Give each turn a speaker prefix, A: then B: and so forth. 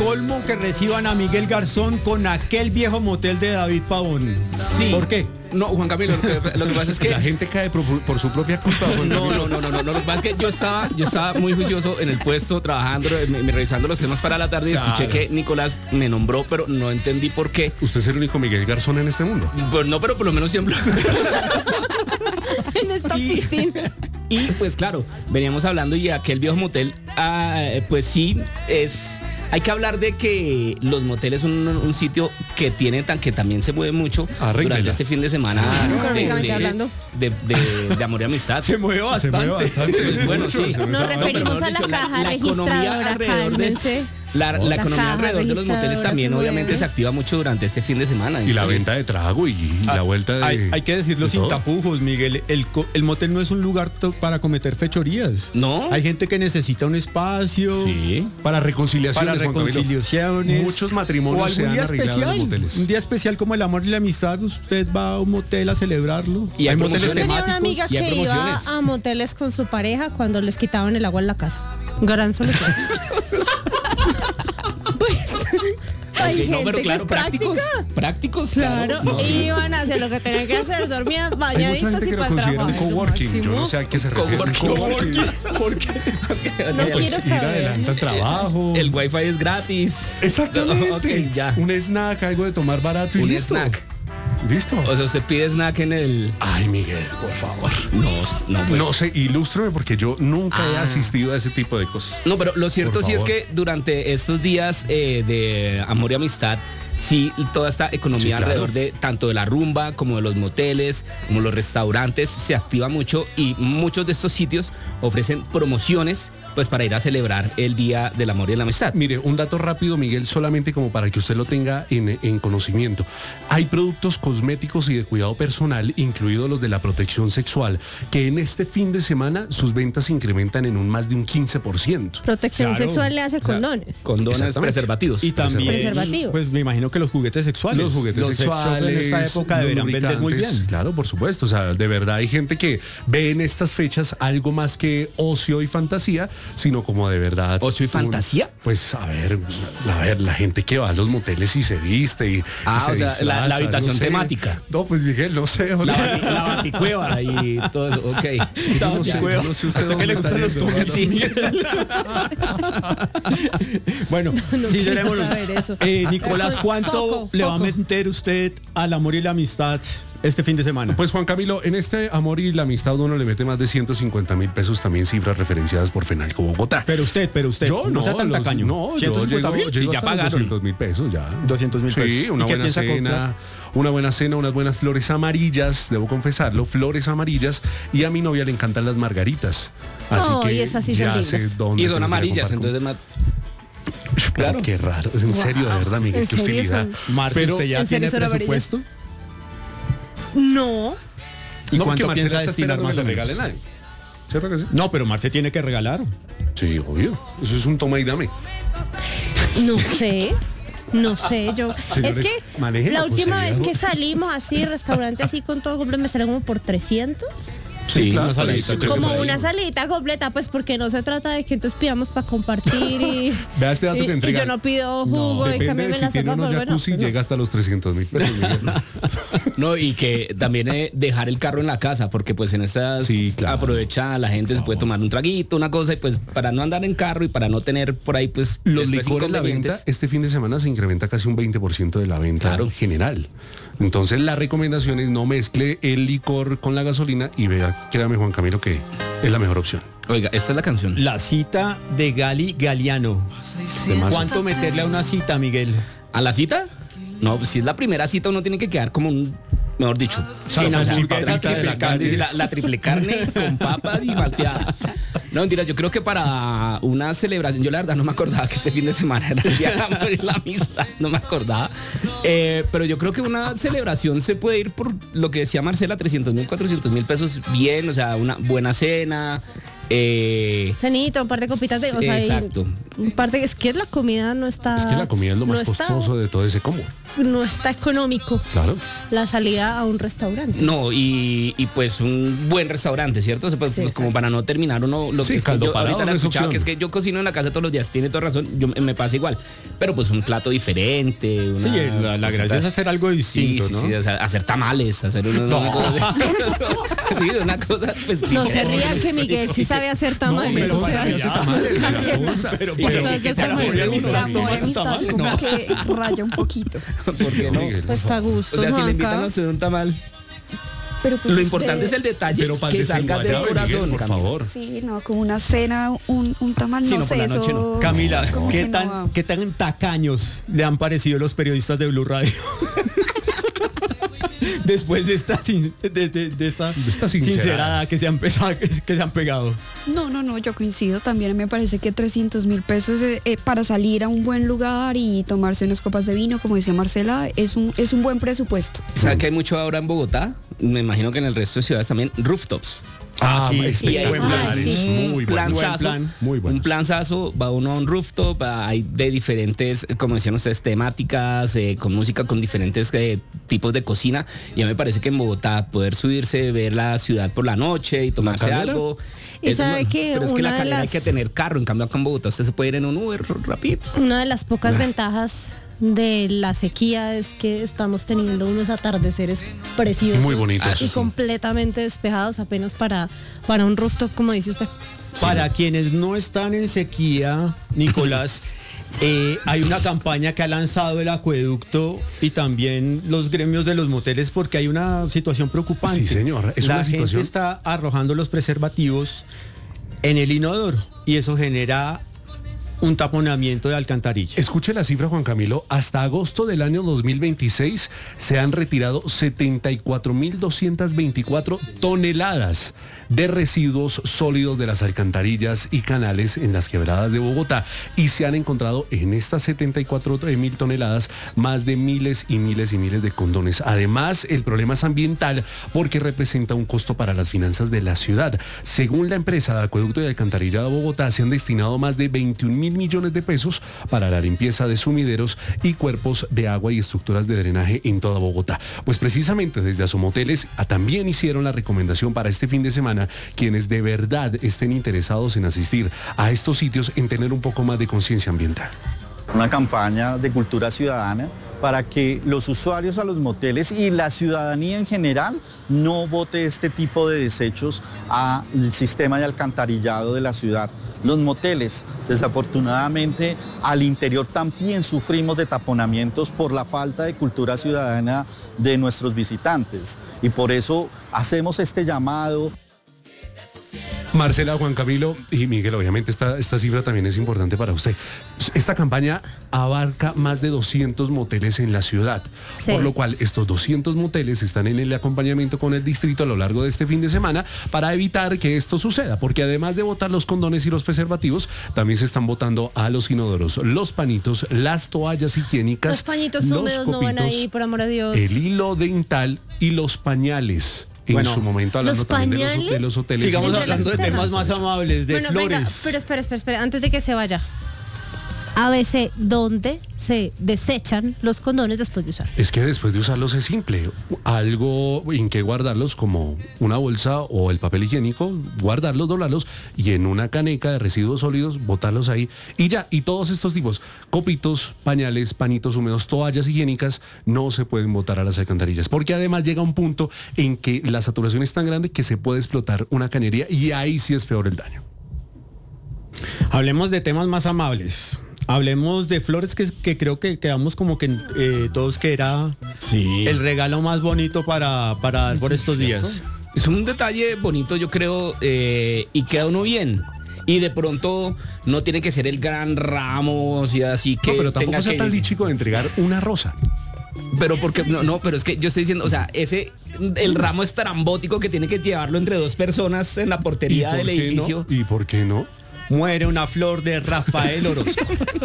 A: colmo que reciban a Miguel Garzón con aquel viejo motel de David Pavón.
B: Sí.
A: ¿Por qué?
B: No, Juan Camilo, lo que pasa es que
C: La gente cae por su propia culpa. Juan
B: No,
C: Camilo.
B: lo que pasa es que yo estaba muy juicioso en el puesto, trabajando, revisando los temas para la tarde y escuché que Nicolás me nombró, pero no entendí por qué.
C: Usted es el único Miguel Garzón en este mundo.
B: Pues no, pero por lo menos siempre.
D: En esta piscina.
B: Y pues claro, veníamos hablando y aquel viejo motel, pues sí, hay que hablar de que los moteles son un sitio que también se mueve mucho durante este fin de semana de amor y amistad.
A: Se mueve bastante.
B: Pues bueno, sí.
D: Nos referimos a la caja registradora, cálmense.
B: La economía alrededor de los moteles también obviamente se activa mucho durante este fin de semana.
C: Y la venta de trago y la vuelta de...
A: Hay que decirlo
C: de
A: sin
C: todo.
A: tapujos, Miguel. El motel no es un lugar para cometer fechorías.
B: No.
A: Hay gente que necesita un espacio.
B: Sí.
C: Para reconciliaciones,
A: Para
C: Juan Camilo.
A: reconciliaciones.
C: Muchos
A: O
C: matrimonios se
A: algún
C: han
A: día
C: arreglado en
A: especial.
C: los moteles.
A: Un día especial como el amor y la amistad. Usted va a un motel a celebrarlo.
B: Y hay
A: moteles
B: promociones.
D: Tenía una
A: temáticos.
D: amiga
B: y hay
D: que iba
B: promociones.
D: a moteles con su pareja cuando les quitaban el agua en la casa. Gran solución. Pues hay
B: Ok, no, pero
D: gente que
B: claro,
D: es
B: prácticos,
D: Claro,
B: no, sí.
D: iban a hacer lo que tenían que hacer, dormían
C: Hay mucha
D: bañaditos
C: gente
D: y
C: que lo
D: para el
C: considera un
D: trabajo.
C: coworking. Yo no sé a qué se refiere.
B: Coworking.
A: ¿Por qué?
D: No quiero
C: Ir
D: saber.
C: adelante al trabajo.
B: El wifi es gratis.
C: Exactamente.
B: Ok, ya.
C: Un snack, algo de tomar barato y
B: Un
C: listo.
B: snack.
C: Listo.
B: O sea, usted pide snack en el...
C: Ay, Miguel, por favor.
B: No, pues.
C: No sé, ilústrame porque yo nunca he asistido a ese tipo de cosas.
B: No, pero lo cierto
C: Por
B: sí es
C: favor.
B: que durante estos días de amor y amistad, sí, toda esta economía
C: Sí, claro.
B: alrededor de tanto de la rumba como de los moteles, como los restaurantes, se activa mucho y muchos de estos sitios ofrecen promociones pues para ir a celebrar el Día del Amor y la Amistad.
C: Mire, un dato rápido, Miguel, solamente como para que usted lo tenga en conocimiento. Hay productos cosméticos y de cuidado personal, incluidos los de la protección sexual, que en este fin de semana sus ventas se incrementan en un más de un 15%.
D: Protección
A: Claro.
D: sexual le hace condones.
B: Condones,
C: Exactamente.
B: preservativos.
A: Y también,
D: Preservativos.
A: pues me imagino que los juguetes sexuales.
C: Los juguetes
A: sex shop
C: sexuales,
A: en esta época
C: los
A: deberán vender muy
C: lubricantes,
A: bien.
C: Claro, por supuesto. O sea, de verdad hay gente que ve en estas fechas algo más que ocio y fantasía, sino como de verdad.
B: ¿Ocio y fantasía?
C: Pues a ver, la gente que va a los moteles y se viste y
B: Ah,
C: se
B: o sea,
C: disfraza,
B: la habitación
C: no sé.
B: temática.
C: No, pues Miguel, no sé.
B: La baticueva y todo eso, ok.
C: Yo no sé, yo no sé usted
A: ¿Hasta
C: dónde
A: qué le
C: está
A: gustan los
C: yendo,
A: comics?
B: Sí.
A: Bueno,
D: No
A: sí,
D: quiero
A: llenémonos.
D: saber eso.
A: Nicolás, ¿cuánto
D: Foco,
A: le va a
D: foco.
A: meter usted al amor y la amistad este fin de semana?
C: Pues Juan Camilo, en este amor y la amistad uno le mete más de 150,000 pesos, también cifras referenciadas por Fenalco Bogotá.
A: Pero usted,
C: Yo
A: no sea tan tacaño.
C: No, yo
A: 150,000.
C: llego
B: ya
C: hasta los
B: pagaron.
C: 200,000 pesos ya.
A: 200,000 pesos.
C: Sí,
A: ¿Y
C: una
A: qué
C: buena
A: piensa
C: cena, unas buenas flores amarillas, debo confesarlo, flores amarillas, y a mi novia le encantan las margaritas. Así
D: Oh,
C: que
D: y esas sí son
C: ya sé
D: lindas.
C: dónde
B: Y son
C: tendría que
B: amarillas,
C: comprar
B: entonces más...
C: con-
B: claro.
C: Qué raro, en serio, de verdad, Miguel,
D: ¿En
C: qué
D: serio
C: hostilidad.
D: son?
A: Marce,
C: Pero-
A: ¿usted ya
D: ¿En serio
A: tiene
D: son amarillas?
A: presupuesto?
D: No.
A: ¿Y
C: No, porque
A: cuánto
C: Marcela
A: piensa
C: está
A: destinar
C: esperando
A: más
C: que
A: o
C: le
A: menos?
C: regalen algo. ¿Cierto que sí?
A: No, pero Marce tiene que regalar.
C: Sí, obvio. Eso es un toma y dame.
D: No sé. No sé, yo.
C: Señores,
D: es que
C: manejen
D: la
C: la
D: última vez
C: posibilidad.
D: que salimos así, restaurante así con todo completo, me salió como por 300.
B: Sí,
C: claro,
B: una salidita,
C: por ahí,
B: creo que
D: Como
B: por ahí.
D: una salidita completa, pues porque no se trata de que entonces pidamos para compartir y.
C: Vea este dato que
D: y
C: entrega.
D: yo no pido jugo y
C: Depende
D: cámbiame
C: de si
D: la
C: tiene
D: sopa
C: unos
D: por bueno.
C: jacuzzi,
D: pues no.
C: llega hasta los 300,000 pesos. Miguel.
B: No, y que también dejar el carro en la casa, porque pues en estas
C: Sí, claro.
B: aprovecha la gente, se puede tomar un traguito, una cosa, y pues para no andar en carro y para no tener por ahí pues
C: Los
B: después
C: licores, la venta,
B: inconvenientes.
C: este fin de semana se incrementa casi un 20% de la venta
B: Claro.
C: general. Entonces la recomendación es no mezcle el licor con la gasolina y vea, créame Juan Camilo, que es la mejor opción.
B: Oiga, esta es la canción.
A: La cita de Gali Galiano.
C: Además,
A: ¿Cuánto meterle a una cita, Miguel?
B: ¿A la cita? No, pues si es la primera cita uno tiene que quedar como un, mejor dicho,
A: Sin
B: o sea,
A: hamburguesa,
B: papita de
A: triple carne.
B: la triple carne con papas y malteada. No, mentira, yo creo que para una celebración, yo la verdad no me acordaba que este fin de semana era el Día del Amor y la Amistad, no me acordaba. Pero yo creo que una celebración se puede ir por lo que decía Marcela, 300,000, 400,000 pesos bien, o sea, una buena cena,
D: Cenito, un par de copitas de... O sea,
B: exacto.
D: Un par de... Es que la comida no está...
C: Es que la comida es lo más costoso de todo ese combo.
D: No está económico.
C: Claro.
D: La salida a un restaurante.
B: No, y pues un buen restaurante, ¿cierto? Pues,
D: Sí,
B: pues como para no terminar uno... Lo
C: Sí,
B: que es que
C: caldo
B: yo
C: parado
B: ahorita la
C: no es
B: escuchaba,
C: opción.
B: que es que yo cocino en la casa todos los días, tiene toda razón, me pasa igual. Pero pues un plato diferente.
A: Sí, la gracia es hacer algo distinto,
B: sí,
A: ¿no?
B: Sí, o sea, hacer tamales, hacer una cosa sí, una cosa pues,
D: No se
B: diferente.
D: rían que Miguel sí sabe hacer tamales.
C: pero
D: o sea,
C: para hacer tamales de la cosa.
A: Pero
B: Y
A: para
D: que
A: que
D: se
A: la
D: muere
A: amor y
E: El amor y amistad como que raya un poquito.
B: ¿Por qué no?
C: Miguel,
D: pues para gusto,
B: O sea, si le invitan a
D: Juanca.
B: usted un tamal,
E: Pero pues
B: lo importante es el detalle
C: pero para
B: que
C: el
B: salga del
C: desenguayado,
B: corazón,
C: Miguel, por
B: Camila.
C: favor.
E: Sí, no, como una cena, un tamal,
B: Sí,
E: no
B: no,
E: sé,
B: por la noche
E: eso...
B: no.
A: Camila,
E: como
A: ¿qué
E: que no va.
A: tan tacaños le han parecido los periodistas de Blue Radio? Después de esta, de esta sincerada que se han pegado.
E: No, yo coincido. También me parece que 300.000 pesos para salir a un buen lugar y tomarse unas copas de vino, como decía Marcela, es un buen presupuesto.
B: ¿Sabe que hay mucho ahora en Bogotá? Me imagino que en el resto de ciudades también, rooftops.
A: Sí,
B: Y
A: buen
B: hay
A: plan.
D: sí.
C: Muy bueno.
B: planzazo,
A: Buen plan.
C: Muy bueno.
B: un planzazo, va uno a un rooftop, hay de diferentes, como decían ustedes, temáticas, con música, con diferentes tipos de cocina. Y a mí me parece que en Bogotá poder subirse, ver la ciudad por la noche y tomarse
C: Calera?
B: algo.
D: Y sabe que
B: pero es que
D: una
B: la
D: de
B: calera hay
D: las-
B: que tener carro, en cambio acá en Bogotá usted se puede ir en un Uber rapidito.
D: Una de las pocas ventajas de la sequía es que estamos teniendo unos atardeceres preciosos.
C: Muy bonitos.
D: Y completamente despejados apenas para un rooftop, como dice usted.
A: Para quienes no están en sequía, Nicolás, hay una campaña que ha lanzado el acueducto y también los gremios de los moteles porque hay una situación preocupante.
C: Sí, señor, es
A: La
C: una
A: gente
C: situación-
A: está arrojando los preservativos en el inodoro y eso genera un taponamiento de alcantarillas.
C: Escuche la cifra, Juan Camilo. Hasta agosto del año 2026 se han retirado 74.224 toneladas de residuos sólidos de las alcantarillas y canales en las quebradas de Bogotá. Y se han encontrado en estas 74.000 toneladas más de miles y miles y miles de condones. Además, el problema es ambiental porque representa un costo para las finanzas de la ciudad. Según la empresa de Acueducto y Alcantarilla de Bogotá, se han destinado más de 21.000 millones de pesos para la limpieza de sumideros y cuerpos de agua y estructuras de drenaje en toda Bogotá. Pues precisamente desde Asomoteles también hicieron la recomendación para este fin de semana quienes de verdad estén interesados en asistir a estos sitios en tener un poco más de conciencia ambiental.
F: Una campaña de cultura ciudadana para que los usuarios a los moteles y la ciudadanía en general no bote este tipo de desechos al sistema de alcantarillado de la ciudad. Los moteles, desafortunadamente, al interior también sufrimos de taponamientos por la falta de cultura ciudadana de nuestros visitantes y por eso hacemos este llamado.
C: Marcela, Juan Camilo y Miguel, obviamente esta cifra también es importante para usted. Esta campaña abarca más de 200 moteles en la ciudad,
D: Sí.
C: por lo cual estos 200 moteles están en el acompañamiento con el distrito a lo largo de este fin de semana para evitar que esto suceda, porque además de botar los condones y los preservativos, también se están botando a los inodoros, los panitos, las toallas higiénicas,
D: Los pañitos
C: los
D: húmedos no van
C: copitos,
D: ahí, por amor de Dios.
C: el hilo dental y los pañales. En
A: Bueno,
C: su momento hablando
D: ¿los
C: también
D: pañales?
C: de los hoteles.
A: Sigamos
D: Entre
A: hablando de
D: las
A: temas
D: temas.
A: más amables, de
D: Bueno,
A: flores.
D: venga, pero espera, antes de que se vaya. ABC, ¿dónde se desechan los condones después de usar?
C: Es que después de usarlos es simple. Algo en que guardarlos como una bolsa o el papel higiénico, guardarlos, doblarlos y en una caneca de residuos sólidos, botarlos ahí y ya. Y todos estos tipos, copitos, pañales, panitos húmedos, toallas higiénicas, no se pueden botar a las alcantarillas. Porque además llega un punto en que la saturación es tan grande que se puede explotar una cañería y ahí sí es peor el daño.
A: Hablemos de temas más amables. Hablemos de flores que creo que quedamos como que todos que era el regalo más bonito para dar por estos días.
B: Es un detalle bonito, yo creo, y queda uno bien. Y de pronto no tiene que ser el gran ramo, o sea, así que
C: No, pero tampoco
B: tenga
C: sea
B: que...
C: tan chico de entregar una rosa.
B: Pero porque no, pero es que yo estoy diciendo, o sea, el ramo estrambótico que tiene que llevarlo entre dos personas en la portería del edificio.
C: ¿Y por qué no?
A: Muere una flor de Rafael Orozco.